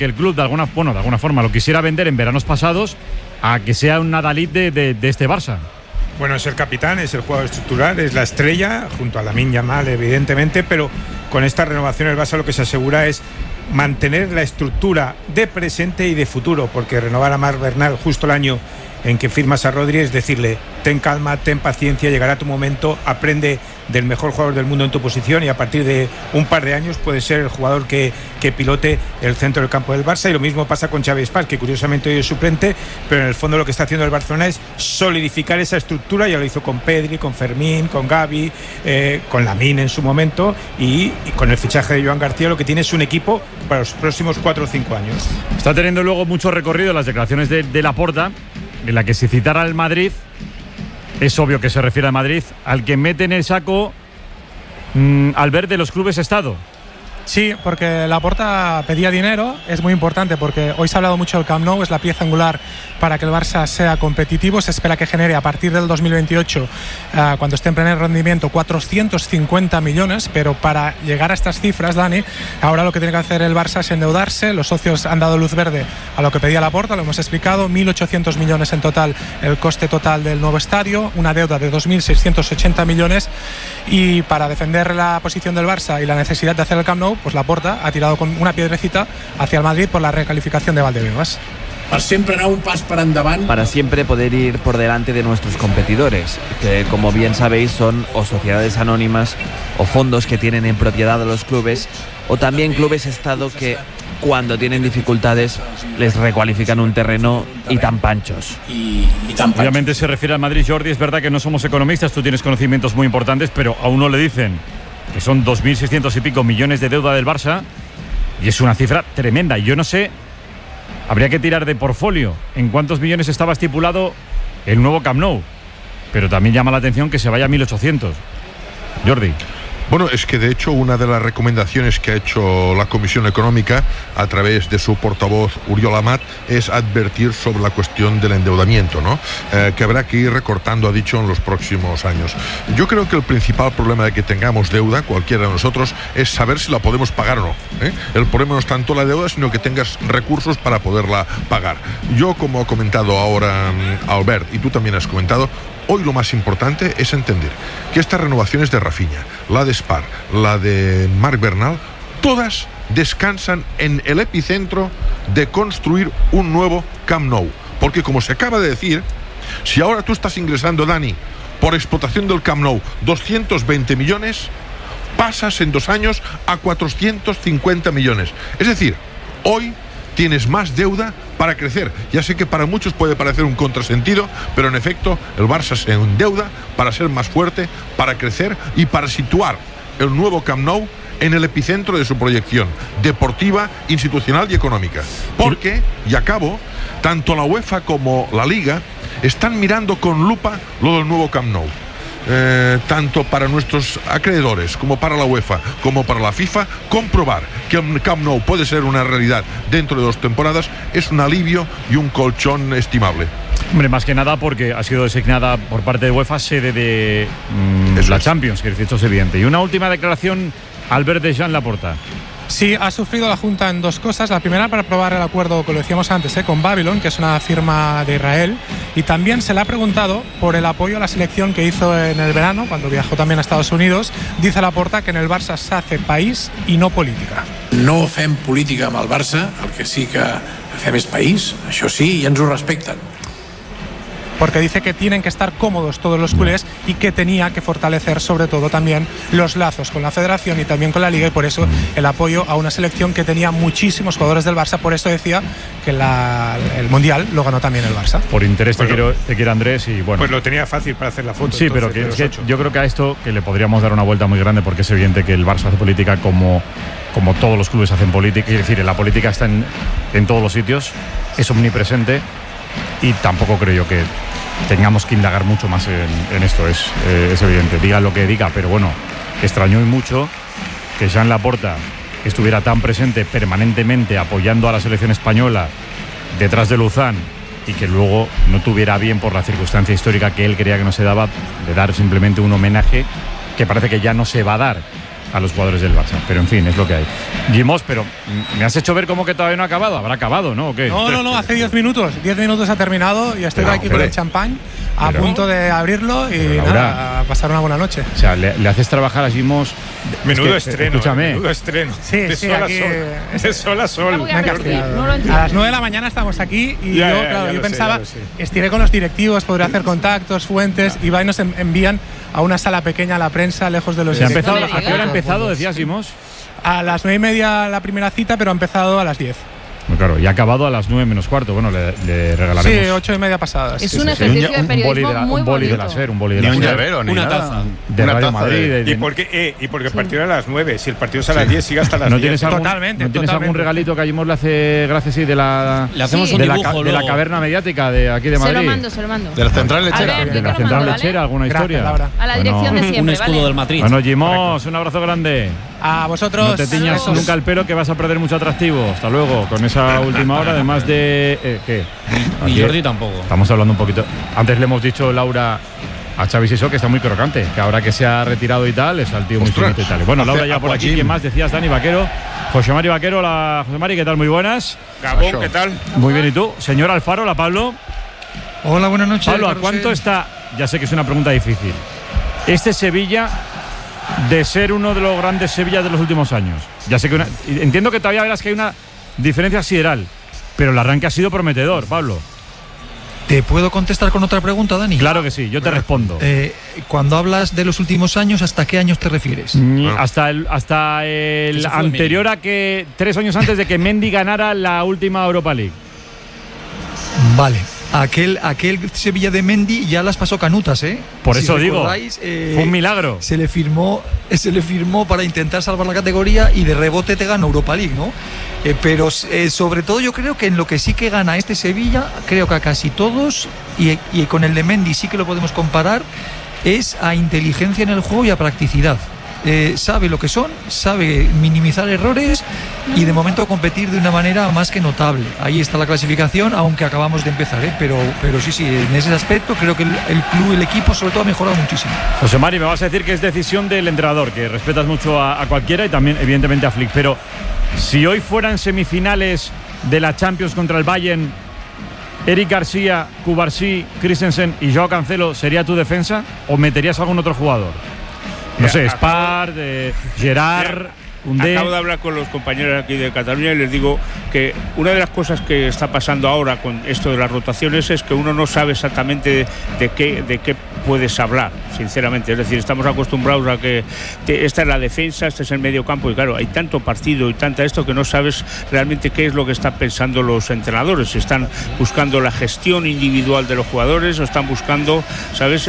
que el club de alguna forma lo quisiera vender en veranos pasados a que sea un adalid de este Barça. Bueno, es el capitán, es el jugador estructural, es la estrella, junto a Lamine Yamal, evidentemente, pero con esta renovación el Barça lo que se asegura es mantener la estructura de presente y de futuro, porque renovar a Marc Bernal justo el año en que firmas a Rodri es decirle: ten calma, ten paciencia, llegará tu momento, aprende del mejor jugador del mundo en tu posición y a partir de un par de años puede ser el jugador que pilote el centro del campo del Barça. Y lo mismo pasa con Xavi Esparz, que curiosamente hoy es suplente, pero en el fondo lo que está haciendo el Barcelona es solidificar esa estructura. Ya lo hizo con Pedri, con Fermín, con Gavi, con Lamine en su momento, y con el fichaje de Joan García lo que tiene es un equipo para los próximos 4 o 5 años. Está teniendo luego mucho recorrido las declaraciones de Laporta, en la que si citara al Madrid, es obvio que se refiere al Madrid, al que mete en el saco al ver de los clubes Estado. Sí, porque Laporta pedía dinero, es muy importante porque hoy se ha hablado mucho del Camp Nou, es la pieza angular para que el Barça sea competitivo. Se espera que genere a partir del 2028, cuando esté en pleno rendimiento, 450 millones, pero para llegar a estas cifras, Dani, ahora lo que tiene que hacer el Barça es endeudarse. Los socios han dado luz verde a lo que pedía Laporta, lo hemos explicado, 1.800 millones en total el coste total del nuevo estadio, una deuda de 2.680 millones, y para defender la posición del Barça y la necesidad de hacer el Camp Nou, pues Laporta ha tirado con una piedrecita hacia el Madrid por la recalificación de Valdebebas. Para siempre poder ir por delante de nuestros competidores, que como bien sabéis son o sociedades anónimas o fondos que tienen en propiedad a los clubes, o también clubes Estado que cuando tienen dificultades les recualifican un terreno y tan panchos. Obviamente se refiere al Madrid, Jordi. Es verdad que no somos economistas, tú tienes conocimientos muy importantes, pero a uno le dicen que son 2.600 y pico millones de deuda del Barça, y es una cifra tremenda. Yo no sé, habría que tirar de portfolio en cuántos millones estaba estipulado el nuevo Camp Nou, pero también llama la atención que se vaya a 1.800. Jordi. Bueno, es que de hecho una de las recomendaciones que ha hecho la Comisión Económica a través de su portavoz Oriol Amat es advertir sobre la cuestión del endeudamiento, ¿no? Que habrá que ir recortando, ha dicho, en los próximos años. Yo creo que el principal problema de que tengamos deuda, cualquiera de nosotros, es saber si la podemos pagar o no, ¿eh? El problema no es tanto la deuda, sino que tengas recursos para poderla pagar. Yo, como ha comentado ahora Albert, y tú también has comentado, hoy lo más importante es entender que estas renovaciones de Rafinha, la de Spar, la de Marc Bernal, todas descansan en el epicentro de construir un nuevo Camp Nou. Porque como se acaba de decir, si ahora tú estás ingresando, Dani, por explotación del Camp Nou 220 millones, pasas en 2 años a 450 millones. Es decir, hoy tienes más deuda para crecer. Ya sé que para muchos puede parecer un contrasentido, pero en efecto el Barça se endeuda para ser más fuerte, para crecer y para situar el nuevo Camp Nou en el epicentro de su proyección deportiva, institucional y económica. Porque, y acabo, tanto la UEFA como la Liga están mirando con lupa lo del nuevo Camp Nou. Tanto para nuestros acreedores como para la UEFA como para la FIFA, comprobar que el Camp Nou puede ser una realidad dentro de 2 temporadas es un alivio y un colchón estimable. Hombre, más que nada porque ha sido designada por parte de UEFA sede de la Champions, que esto es evidente. Y una última declaración, Albert, de Joan Laporta. Sí, ha sufrido la Junta en 2 cosas. La primera, para aprobar el acuerdo que lo decíamos antes, con Babylon, que es una firma de Israel, y también se le ha preguntado por el apoyo a la selección que hizo en el verano, cuando viajó también a Estados Unidos. Dice Laporta que en el Barça se hace país y no política. No fem política amb el Barça, el que sí que fem és país, això sí, i ens ho respecten. Porque dice que tienen que estar cómodos todos los culés y que tenía que fortalecer sobre todo también los lazos con la federación y también con la Liga, y por eso el apoyo a una selección que tenía muchísimos jugadores del Barça. Por eso decía que el Mundial lo ganó también el Barça. Por interés te quiero Andrés, y bueno. Pues lo tenía fácil para hacer la foto. Sí, entonces, pero que yo creo que a esto que le podríamos dar una vuelta muy grande, porque es evidente que el Barça hace política como todos los clubes hacen política. Es decir, la política está en todos los sitios, es omnipresente, y tampoco creo yo que tengamos que indagar mucho más en esto. Es evidente, diga lo que diga, pero bueno, extrañó mucho que Joan Laporta estuviera tan presente permanentemente apoyando a la selección española detrás de Luzán, y que luego no tuviera bien, por la circunstancia histórica que él creía que no se daba, de dar simplemente un homenaje que parece que ya no se va a dar. a los jugadores del Barça. Pero en fin, es lo que hay. Guimos, pero me has hecho ver como que todavía no ha acabado. ¿Habrá acabado, no? ¿O qué? No, hace 10 minutos. 10 minutos ha terminado y estoy aquí con el champán a punto de abrirlo y nada, a pasar una buena noche. O sea, le haces trabajar a Guimos. Menudo estreno. Escúchame. Menudo estreno. Sí, de sí, sol aquí. De sol a sol. A las 9 de la mañana estamos aquí y yo pensaba, estiré con los directivos, podría hacer contactos, fuentes, y va y nos envían a una sala pequeña a la prensa, lejos de los directivos. ¿A qué hora ha empezado, decías, Guimos? A las 9:30 la primera cita, pero ha empezado a las 10. Claro, y ha acabado a las 9 menos cuarto. Bueno, le regalaremos. Sí, 8:30 pasadas. Es un ejercicio de periodismo muy bonito. Un boli de la SER, un boli de la SER. Ni un llavero, ni una nada. taza. De Radio Madrid. ¿Y porque el partido era a las 9? Si el partido es a las 10, sigue hasta las 10. ¿No tienes algún regalito que a Guimos le hace gracias de la, le hacemos un dibujo de la caverna mediática de aquí de Madrid? Se lo mando. De la central lechera. De la central lechera, ¿alguna historia? A la dirección de siempre, un escudo del Madrid. Bueno, Guimos, un abrazo grande. A vosotros. No te tiñas nunca el pelo, que vas a perder mucho atractivo. Hasta luego, con esa última hora, además de... ¿qué? Ni Jordi tampoco. Estamos hablando un poquito... Antes le hemos dicho, Laura, a Xavi Sisó, que está muy crocante, que ahora que se ha retirado y tal, es al tío muy finito y tal. Bueno, Laura ya por aquí, ¿quién más? Decías, Dani Vaquero. José Mari Vaquero, hola José Mari, ¿qué tal? Muy buenas. Gabón, ¿qué tal? Muy bien, ¿y tú? Señor Alfaro, hola Pablo. Hola, buenas noches. Pablo, ¿a cuánto está? Ya sé que es una pregunta difícil. Este Sevilla de ser uno de los grandes Sevillas de los últimos años. Ya sé que entiendo que todavía verás que hay una diferencia sideral, pero el arranque ha sido prometedor, Pablo. ¿Te puedo contestar con otra pregunta, Dani? Claro que sí, yo te respondo. Cuando hablas de los últimos años, ¿hasta qué años te refieres? Hasta el anterior a que 3 años antes de que Mendy ganara la última Europa League. Vale. Aquel Sevilla de Mendy ya las pasó canutas, ¿eh? Por eso digo, fue un milagro. Se le firmó para intentar salvar la categoría y de rebote te gana Europa League, ¿no? Pero sobre todo yo creo que en lo que sí que gana este Sevilla, creo que a casi todos, y con el de Mendy sí que lo podemos comparar, es a inteligencia en el juego y a practicidad. Sabe lo que son, sabe minimizar errores y de momento competir de una manera más que notable. Ahí está la clasificación, aunque acabamos de empezar, pero sí, en ese aspecto creo que el club, el equipo sobre todo ha mejorado muchísimo. José Mari, me vas a decir que es decisión del entrenador, que respetas mucho a cualquiera y también evidentemente a Flick, pero si hoy fueran semifinales de la Champions contra el Bayern, Eric García, Cubarsí, Christensen y Joao Cancelo, ¿sería tu defensa o meterías a algún otro jugador? No sé, Spar, Gerard, Koundé. Acabo de hablar con los compañeros aquí de Cataluña y les digo que una de las cosas que está pasando ahora con esto de las rotaciones es que uno no sabe exactamente de qué puedes hablar, sinceramente. Es decir, estamos acostumbrados a que esta es la defensa, este es el medio campo y claro, hay tanto partido y tanta esto que no sabes realmente qué es lo que están pensando los entrenadores. Si están buscando la gestión individual de los jugadores o están buscando, ¿sabes?,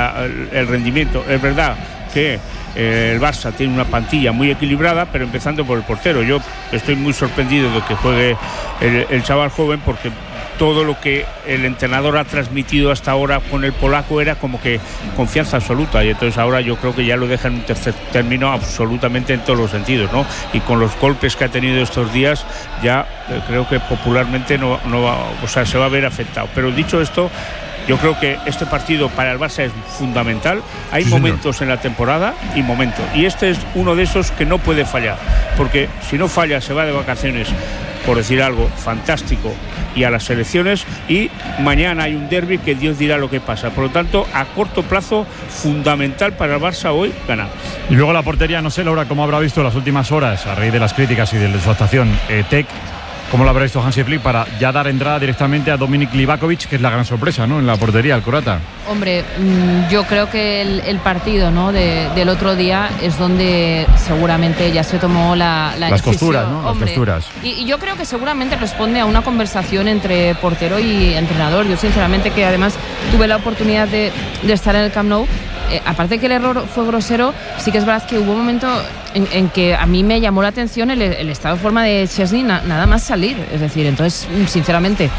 el rendimiento. Es verdad que el Barça tiene una plantilla muy equilibrada, pero empezando por el portero. Yo estoy muy sorprendido de que juegue el chaval joven, porque todo lo que el entrenador ha transmitido hasta ahora con el polaco era como que confianza absoluta, y entonces ahora yo creo que ya lo deja en un tercer término absolutamente en todos los sentidos, ¿no? Y con los golpes que ha tenido estos días ya creo que popularmente no va, o sea, se va a ver afectado. Pero dicho esto, yo creo que este partido para el Barça es fundamental. Hay momentos en la temporada y momentos. Y este es uno de esos que no puede fallar. Porque si no falla, se va de vacaciones, por decir algo, fantástico, y a las selecciones. Y mañana hay un derbi que Dios dirá lo que pasa. Por lo tanto, a corto plazo, fundamental para el Barça hoy ganar. Y luego la portería, no sé, Laura, cómo habrá visto las últimas horas, a raíz de las críticas y de su actuación, Tec. ¿Cómo lo habrá visto Hansi Flick para ya dar entrada directamente a Dominik Livakovic, que es la gran sorpresa, ¿no?, en la portería, el croata? Hombre, yo creo que el partido, ¿no?, del otro día es donde seguramente ya se tomó la las decisión. Costuras, ¿no? Hombre, las costuras. Y yo creo que seguramente responde a una conversación entre portero y entrenador. Yo sinceramente, que además tuve la oportunidad de estar en el Camp Nou, aparte de que el error fue grosero, sí que es verdad que hubo un momento en que a mí me llamó la atención el estado de forma de Chesney nada más salir. Es decir, entonces, sinceramente,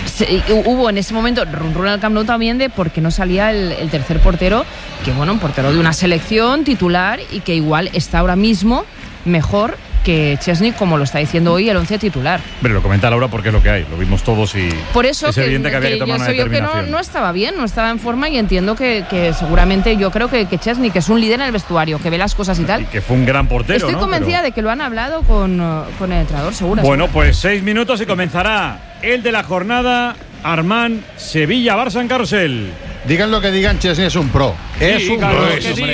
hubo en ese momento run al Camp Nou también de por qué no salía el tercer portero, que bueno, un portero de una selección titular y que igual está ahora mismo mejor que Chesney, como lo está diciendo hoy, el 11 titular. Pero lo comenta Laura porque es lo que hay, lo vimos todos y por eso es evidente que había que tomar una determinación. Que no estaba bien, no estaba en forma y entiendo que seguramente yo creo que Chesney, que es un líder en el vestuario, que ve las cosas y tal. Y que fue un gran portero. Estoy convencida de que lo han hablado con el entrenador, seguro. Bueno, pues 6 minutos y comenzará el de la jornada. Armán, Sevilla-Barça en Carrusel. Digan lo que digan, Chesney es un pro. Es un pro.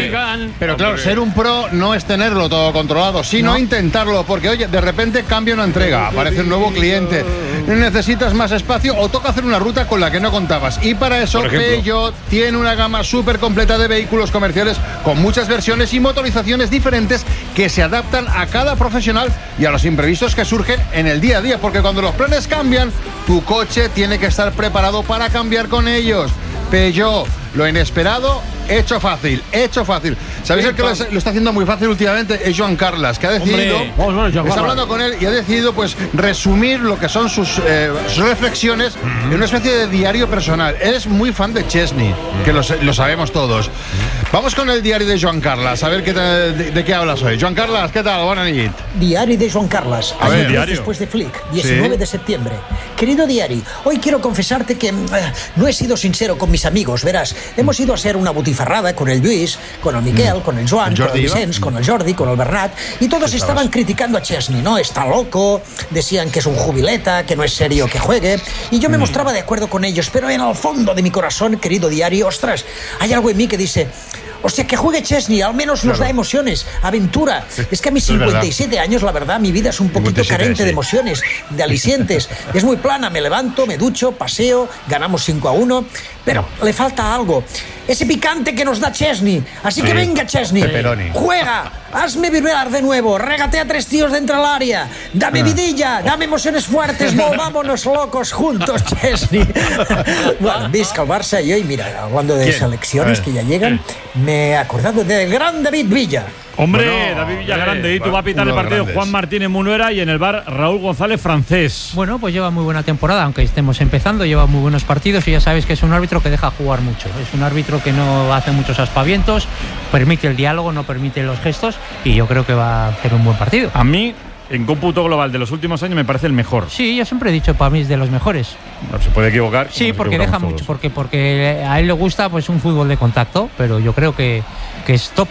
Pero claro, ser un pro no es tenerlo todo controlado, sino intentarlo, porque oye, de repente cambia una entrega, aparece un nuevo cliente, necesitas más espacio o toca hacer una ruta con la que no contabas. Y para eso Peugeot tiene una gama súper completa de vehículos comerciales con muchas versiones y motorizaciones diferentes que se adaptan a cada profesional y a los imprevistos que surgen en el día a día, porque cuando los planes cambian, tu coche tiene que estar preparado para cambiar con ellos. Peugeot, lo inesperado, hecho fácil. ¿Sabéis el que lo está haciendo muy fácil últimamente? Es Joan Carles, que ha decidido, está hablando con él y ha decidido pues resumir lo que son sus reflexiones en una especie de diario personal. Él es muy fan de Chesney, que lo sabemos todos. Vamos con el diario de Joan Carles, a ver de qué hablas hoy. Joan Carles, ¿qué tal? Buenas noches. Diario de Joan Carles, años después de Flick, 19 de septiembre. Querido diario, hoy quiero confesarte que no he sido sincero con mis amigos, verás. Hemos ido a hacer una butifarrada con el Lluís, con el Miquel, con el Joan, con el Vicenç, con el Jordi, con el Bernat, y todos estaban criticando a Chesney, ¿no? Está loco, decían que es un jubileta, que no es serio que juegue, y yo me mostraba de acuerdo con ellos, pero en el fondo de mi corazón, querido diario, ostras, hay algo en mí que dice... Hostia, que juegue Chesney, al menos nos da emociones, aventura. Es que a mis 57 años, la verdad, mi vida es un poquito carente de emociones, de alicientes. Es muy plana, me levanto, me ducho, paseo, ganamos 5-1, pero le falta algo. Ese picante que nos da Chesney. Así que venga, Chesney, juega, hazme vibrar de nuevo, regatea 3 tíos dentro del área, dame vidilla, dame emociones fuertes, volvámonos locos juntos, Chesney. Bueno, visca el Barça y hoy, mira, hablando de selecciones que ya llegan, me he acordado del gran David Villa. Hombre, David Villagrande, y tú vas a pitar el partido Juan Martínez Munuera y en el bar Raúl González Francés. Bueno, pues lleva muy buena temporada, aunque estemos empezando, lleva muy buenos partidos y ya sabes que es un árbitro que deja jugar mucho. Es un árbitro que no hace muchos aspavientos, permite el diálogo, no permite los gestos y yo creo que va a hacer un buen partido. A mí, en cómputo global de los últimos años, me parece el mejor. Sí, yo siempre he dicho, para mí es de los mejores. Se puede equivocar. Sí, porque deja mucho, porque a él le gusta pues un fútbol de contacto, pero yo creo que es top.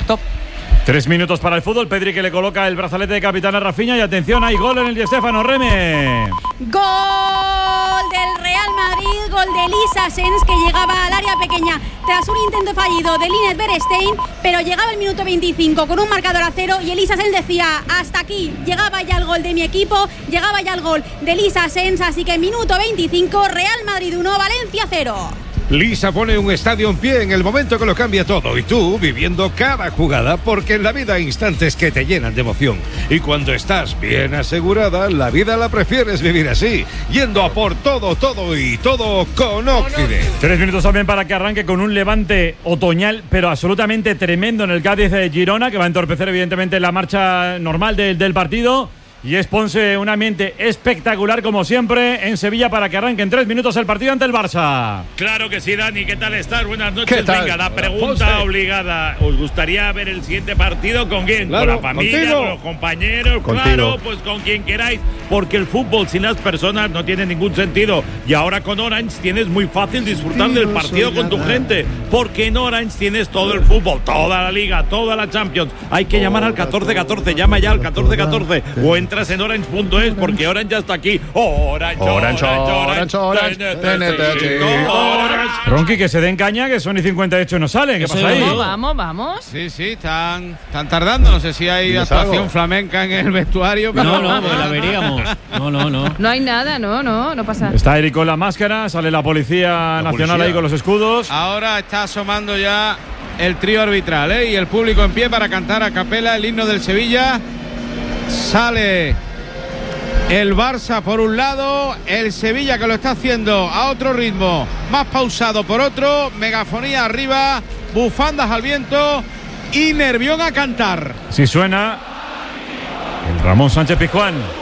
3 minutos para el fútbol. Pedri que le coloca el brazalete de capitán a Rafinha y atención, hay gol en el Di Stéfano. Reme. Gol del Real Madrid, gol de Elisa Sens, que llegaba al área pequeña tras un intento fallido de Linus Berestein, pero llegaba el minuto 25 con un marcador a 0 y Elisa Sens decía, hasta aquí, llegaba ya el gol de mi equipo, llegaba ya el gol de Elisa Sens, así que minuto 25, Real Madrid 1, Valencia 0. Lisa pone un estadio en pie en el momento que lo cambia todo y tú viviendo cada jugada, porque en la vida hay instantes que te llenan de emoción y cuando estás bien asegurada, la vida la prefieres vivir así, yendo a por todo con Occident. 3 minutos también para que arranque con un levante otoñal pero absolutamente tremendo en el Cádiz de Girona, que va a entorpecer evidentemente la marcha normal del partido. Y es Ponce un ambiente espectacular como siempre en Sevilla para que arranque en 3 minutos el partido ante el Barça. Claro que sí, Dani, ¿qué tal estás? Buenas noches. Venga, la pregunta obligada. ¿Os gustaría ver el siguiente partido con quién? Claro, ¿con la familia, contigo, con los compañeros? Contigo. Claro, pues con quien queráis, porque el fútbol sin las personas no tiene ningún sentido. Y ahora con Orange tienes muy fácil disfrutar del partido con tu gente, porque en Orange tienes todo el fútbol, toda la Liga, toda la Champions. Hay que llamar al 1414, llama ya al 1414 o entras en orange.es porque Orange ya está aquí. Orange. Ronqui, que se den caña, que son y 58 no salen. ¿Qué pasa ahí? Vamos. Sí, están tardando. No sé si hay actuación flamenca en el vestuario. Pero no, pues la veríamos. No. No hay nada, no pasa. Está Eric con la máscara, sale la Policía Nacional ahí con los escudos. Ahora está asomando ya el trío arbitral, y el público en pie para cantar a capela el himno del Sevilla. Sale el Barça por un lado, el Sevilla que lo está haciendo a otro ritmo, más pausado por otro, megafonía arriba, bufandas al viento y Nervión a cantar. Si suena el Ramón Sánchez Pizjuán.